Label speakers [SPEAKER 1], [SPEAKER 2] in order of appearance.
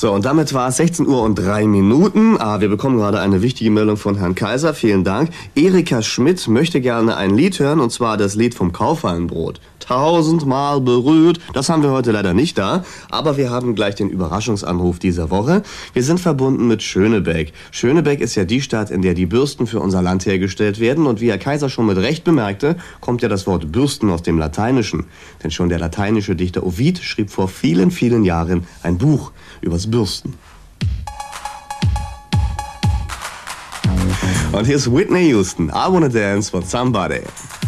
[SPEAKER 1] So, und damit war es 16:03 Uhr. Wir bekommen gerade eine wichtige Meldung von Herrn Kaiser. Vielen Dank. Erika Schmidt möchte gerne ein Lied hören, und zwar das Lied vom Kaufhallenbrot. 1000-mal berührt. Das haben wir heute leider nicht da, aber wir haben gleich den Überraschungsanruf dieser Woche. Wir sind verbunden mit Schönebeck. Schönebeck ist ja die Stadt, in der die Bürsten für unser Land hergestellt werden, und wie Herr Kaiser schon mit Recht bemerkte, kommt ja das Wort Bürsten aus dem Lateinischen. Denn schon der lateinische Dichter Ovid schrieb vor vielen, vielen Jahren ein Buch übers Bürsten. Und hier ist Whitney Houston. I wanna dance with somebody.